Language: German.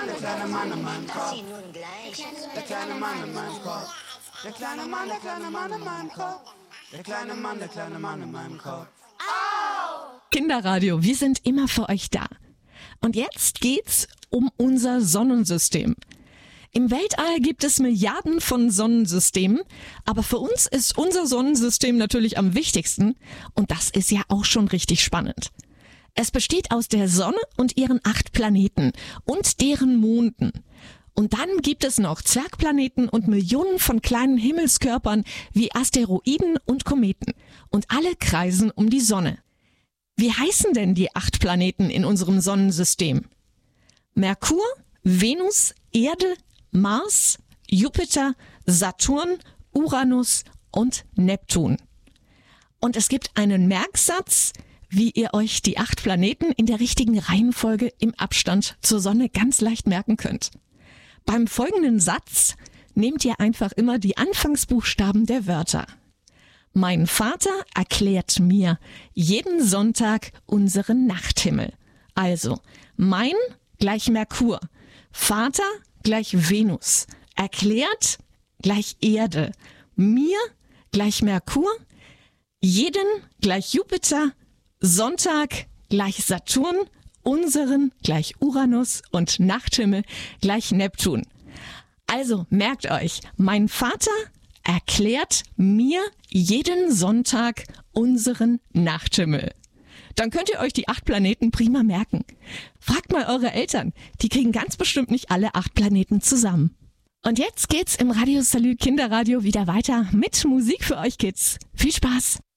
der kleine Mann in meinem Kopf. Der kleine Mann in meinem Kopf. Der kleine Mann in meinem Kopf. Der kleine Mann in meinem Kopf. Kinderradio, wir sind immer für euch da. Und jetzt geht's um unser Sonnensystem. Im Weltall gibt es Milliarden von Sonnensystemen, aber für uns ist unser Sonnensystem natürlich am wichtigsten und das ist ja auch schon richtig spannend. Es besteht aus der Sonne und ihren 8 Planeten und deren Monden. Und dann gibt es noch Zwergplaneten und Millionen von kleinen Himmelskörpern wie Asteroiden und Kometen. Und alle kreisen um die Sonne. Wie heißen denn die 8 Planeten in unserem Sonnensystem? Merkur, Venus, Erde, Mars, Jupiter, Saturn, Uranus und Neptun. Und es gibt einen Merksatz, wie ihr euch die 8 Planeten in der richtigen Reihenfolge im Abstand zur Sonne ganz leicht merken könnt. Beim folgenden Satz nehmt ihr einfach immer die Anfangsbuchstaben der Wörter. Mein Vater erklärt mir jeden Sonntag unseren Nachthimmel. Also, mein gleich Merkur, Vater gleich Venus, erklärt gleich Erde, mir gleich Merkur, jeden gleich Jupiter, Sonntag gleich Saturn, unseren gleich Uranus und Nachthimmel gleich Neptun. Also merkt euch, mein Vater erklärt mir jeden Sonntag unseren Nachthimmel. Dann könnt ihr euch die 8 Planeten prima merken. Fragt mal eure Eltern, die kriegen ganz bestimmt nicht alle 8 Planeten zusammen. Und jetzt geht's im Radio Salü Kinderradio wieder weiter mit Musik für euch Kids. Viel Spaß!